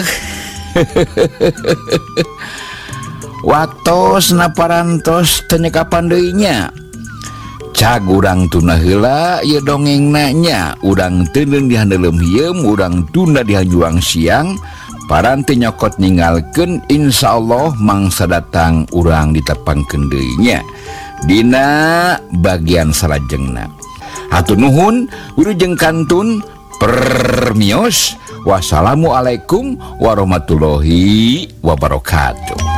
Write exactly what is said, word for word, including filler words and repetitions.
waktos naparantos tenyeka pandainya cag urang tuna heula ye dongeng nanya urang teneng di handelem hieum urang tunda di juang siang paranti nyokot ninggalkeun insyaallah mangsa datang urang ditepangkeun deui nya dina bagian salajengna. Hatur nuhun wilujeng kantun permios. Wassalamualaikum warahmatullahi wabarakatuh.